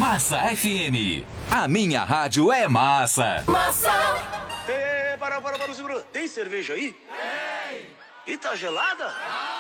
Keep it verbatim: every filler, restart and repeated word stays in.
Massa F M. A minha rádio é massa. Massa. Ei, para, para, para, segura. Tem cerveja aí? Tem. E tá gelada?